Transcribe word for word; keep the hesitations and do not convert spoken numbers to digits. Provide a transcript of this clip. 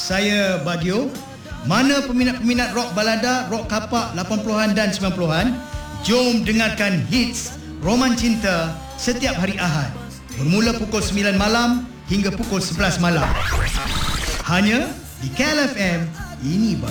saya Bagio. Mana peminat-peminat rock balada, rock kapak lapan puluhan dan sembilan puluhan, jom dengarkan hits Roman Cinta setiap hari Ahad bermula pukul sembilan malam hingga pukul sebelas malam. Hanya di K L F M. Ini